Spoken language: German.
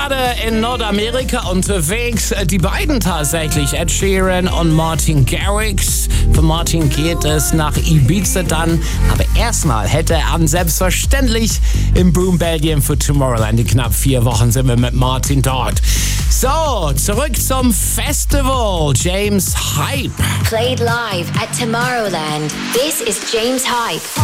Gerade in Nordamerika unterwegs, die beiden tatsächlich, Ed Sheeran und Martin Garrix. Für Martin geht es nach Ibiza dann, aber erstmal hätte er an selbstverständlich im Boom Belgien für Tomorrowland. In knapp 4 Wochen sind wir mit Martin dort. So, zurück zum Festival. James Hype. Played live at Tomorrowland. This is James Hype.